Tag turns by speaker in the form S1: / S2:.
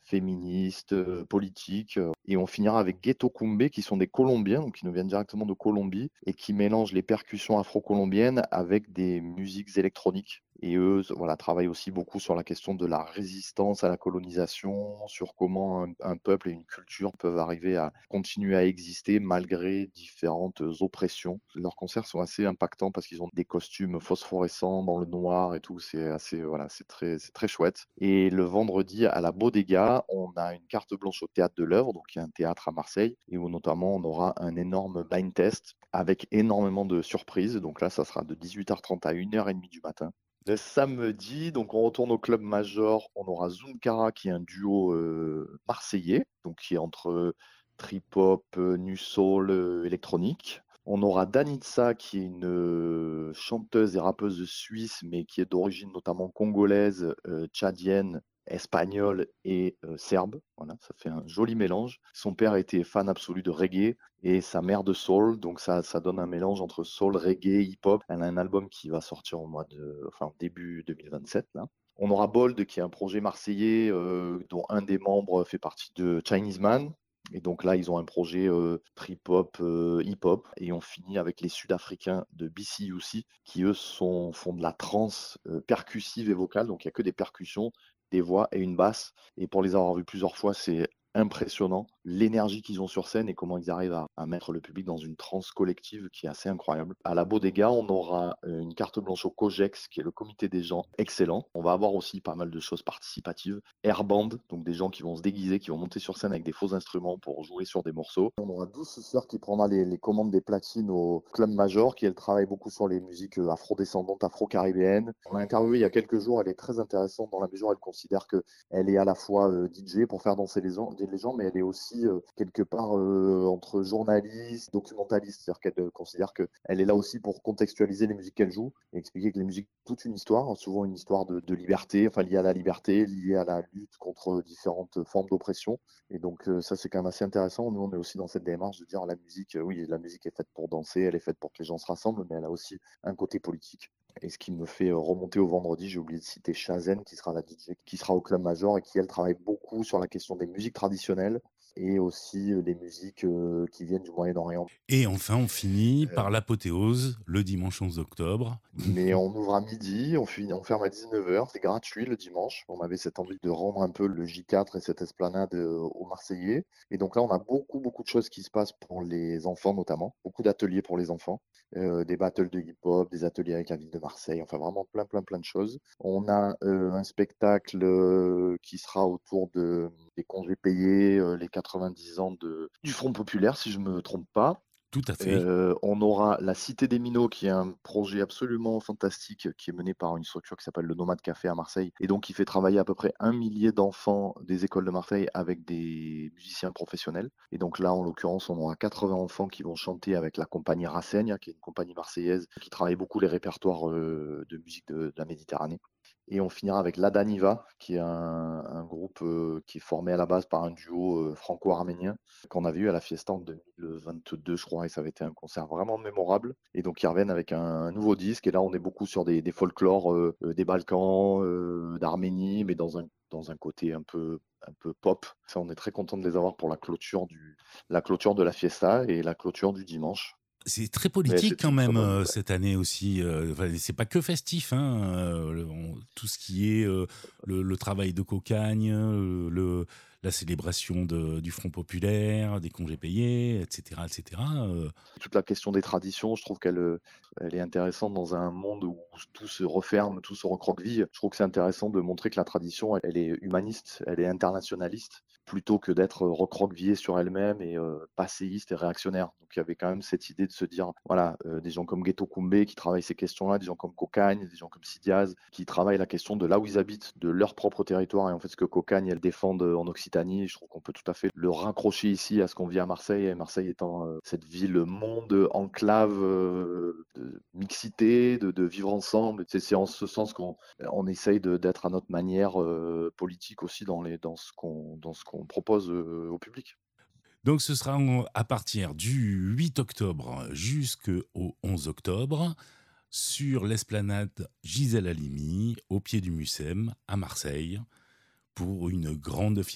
S1: féministes, politiques, et on finira avec Ghetto Kumbé qui sont des Colombiens, donc qui nous viennent directement de Colombie et qui mélangent les percussions afro-colombiennes avec des musiques électroniques. Et eux, voilà, travaillent aussi beaucoup sur la question de la résistance à la colonisation, sur comment un peuple et une culture peuvent arriver à continuer à exister malgré différentes oppressions. Leurs concerts sont assez impactants parce qu'ils ont des costumes phosphorescents dans le noir et tout. C'est assez, voilà, c'est très chouette. Et le vendredi, à la Bodega, on a une carte blanche au Théâtre de l'Œuvre, donc il y a un théâtre à Marseille, et où notamment on aura un énorme blind test avec énormément de surprises. Donc là, ça sera de 18h30 à 1h30 du matin. Le samedi, donc on retourne au club major. On aura Zunkara qui est un duo marseillais, donc qui est entre trip-hop, nu soul, électronique. On aura Danitza qui est une chanteuse et rappeuse suisse, mais qui est d'origine notamment congolaise, tchadienne, espagnole et serbe. Voilà, ça fait un joli mélange. Son père était fan absolu de reggae et sa mère de soul, donc ça donne un mélange entre soul, reggae, hip-hop. Elle a un album qui va sortir enfin, début 2027 là. On aura Bold, qui est un projet marseillais dont un des membres fait partie de Chinese Man. Et donc là, ils ont un projet trip-hop, hip-hop. Et on finit avec les Sud-Africains de BCUC, qui eux font de la trance percussive et vocale. Donc il n'y a que des percussions, des voix et une basse. Et pour les avoir vus plusieurs fois, c'est impressionnant l'énergie qu'ils ont sur scène et comment ils arrivent à mettre le public dans une transe collective qui est assez incroyable. À la Bodega, on aura une carte blanche au COGEX, qui est le comité des gens excellent. On va avoir aussi pas mal de choses participatives. Airband, donc des gens qui vont se déguiser, qui vont monter sur scène avec des faux instruments pour jouer sur des morceaux. On aura Douce Sœur qui prendra les commandes des platines au Club Major, qui elle travaille beaucoup sur les musiques afro-descendantes, afro-caribéennes. On l'a interviewée il y a quelques jours, elle est très intéressante dans la mesure où elle considère que elle est à la fois DJ pour faire danser les gens, mais elle est aussi quelque part entre journaliste, documentaliste, c'est-à-dire qu'elle considère qu'elle est là aussi pour contextualiser les musiques qu'elle joue et expliquer que les musiques ont toute une histoire, souvent une histoire de liberté, enfin liée à la liberté, liée à la lutte contre différentes formes d'oppression. Et donc ça c'est quand même assez intéressant. Nous on est aussi dans cette démarche de dire la musique, oui, la musique est faite pour danser, elle est faite pour que les gens se rassemblent, mais elle a aussi un côté politique. Et ce qui me fait remonter au vendredi, j'ai oublié de citer Shazen, qui sera la DJ, qui sera au Club Major et qui, elle, travaille beaucoup sur la question des musiques traditionnelles et aussi des musiques qui viennent du Moyen-Orient.
S2: Et enfin, on finit
S1: Euh,
S2: par l'apothéose, le dimanche 11 octobre.
S1: mais on ouvre à midi, on ferme à 19h, c'est gratuit le dimanche. On avait cette envie de rendre un peu le J4 et cette esplanade aux Marseillais. Et donc là, on a beaucoup de choses qui se passent pour les enfants notamment, beaucoup d'ateliers pour les enfants, des battles de hip-hop, des ateliers avec la ville de Marseille, enfin vraiment plein de choses. On a un spectacle qui sera autour des congés payés, les 90 ans du Front Populaire, si je me trompe pas.
S2: Tout à fait.
S1: On aura la Cité des Minots, qui est un projet absolument fantastique, qui est mené par une structure qui s'appelle le Nomade Café à Marseille, et donc qui fait travailler à peu près 1 millier d'enfants des écoles de Marseille avec des musiciens professionnels. Et donc là, en l'occurrence, on aura 80 enfants qui vont chanter avec la compagnie Rassegna, qui est une compagnie marseillaise qui travaille beaucoup les répertoires de musique de la Méditerranée. Et on finira avec La Daniva, qui est un groupe qui est formé à la base par un duo franco-arménien qu'on avait eu à la Fiesta en 2022, je crois, et ça avait été un concert vraiment mémorable. Et donc ils reviennent avec un nouveau disque, et là on est beaucoup sur des folklores des Balkans, d'Arménie, mais dans un côté un peu pop. Ça, on est très content de les avoir pour la clôture de la Fiesta et la clôture du dimanche.
S2: C'est très
S1: Mais
S2: politique
S1: c'est
S2: quand
S1: une très
S2: même
S1: bonne nouvelle.
S2: cette année aussi. Enfin, c'est pas que festif, hein. Tout ce qui est le travail de cocagne, la célébration du Front populaire, des congés payés, etc., etc.
S1: Toute la question des traditions, je trouve elle est intéressante dans un monde où tout se referme, tout se recroqueville. Je trouve que c'est intéressant de montrer que la tradition, elle est humaniste, elle est internationaliste, plutôt que d'être recroquevillée sur elle-même et passéiste et réactionnaire. Donc il y avait quand même cette idée de se dire, voilà, des gens comme Ghetto Kumbé qui travaillent ces questions-là, des gens comme Cocagne, des gens comme Sidiaz, qui travaillent la question de là où ils habitent, de leur propre territoire. Et en fait, ce que Cocagne, elle défendent en Occitanie, je trouve qu'on peut tout à fait le raccrocher ici à ce qu'on vit à Marseille, et Marseille étant cette ville monde enclave de mixité, de vivre ensemble. C'est en ce sens qu'on essaye d'être à notre manière politique aussi dans ce qu'on propose au public.
S2: Donc ce sera à partir du 8 octobre jusqu'au 11 octobre sur l'esplanade Gisèle Halimi, au pied du Mucem, à Marseille, pour une grande